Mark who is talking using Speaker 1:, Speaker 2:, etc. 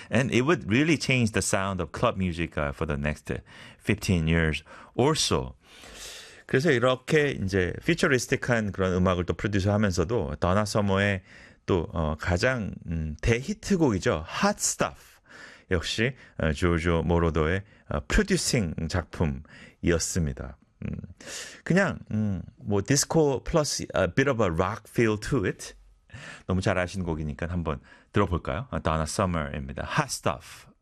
Speaker 1: And it would really change the sound of club music for the next 15 years or so. 그래서 이렇게 이제 피처리스틱한 그런 음악을 또 프로듀서하면서도 더나 서머의 또 가장 대히트곡이죠. Hot Stuff. 역시 조조 모로더의 프로듀싱 작품이었습니다. 그냥 뭐 디스코 플러스 a bit of a rock feel to it. 너무 잘 아시는 곡이니까 한번 들어볼까요? Donna Summer입니다. Hot Stuff.